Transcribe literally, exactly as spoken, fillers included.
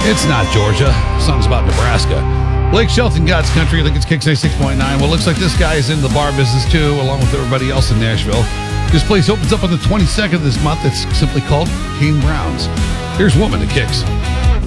It's not Georgia. The song's about Nebraska. Blake Shelton, God's Country. I think it's Kicks ninety-six point nine. Well, looks like this guy is in the bar business too, along with everybody else in Nashville. This place opens up on the twenty-second of this month. It's simply called Kane Brown's. Here's Woman at Kicks.